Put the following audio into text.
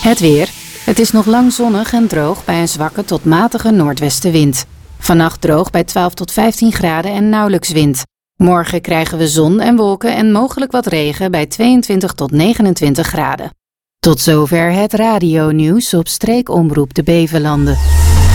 Het weer. Het is nog lang zonnig en droog bij een zwakke tot matige noordwestenwind. Vannacht droog bij 12 tot 15 graden en nauwelijks wind. Morgen krijgen we zon en wolken en mogelijk wat regen bij 22 tot 29 graden. Tot zover het radionieuws op streekomroep de Bevelanden.